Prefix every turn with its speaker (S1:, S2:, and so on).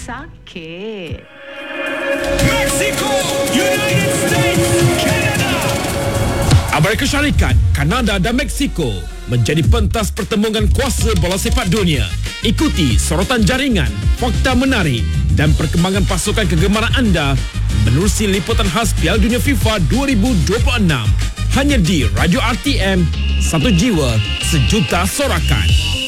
S1: sakit.
S2: Mexico, United States, Canada.
S3: Amerika Syarikat, Kanada dan Mexico menjadi pentas pertembungan kuasa bola sepak dunia. Ikuti sorotan jaringan, fakta menarik dan perkembangan pasukan kegemaran anda menerusi liputan khas Piala Dunia FIFA 2026. Hanya di Radio RTM, satu jiwa, sejuta sorakan.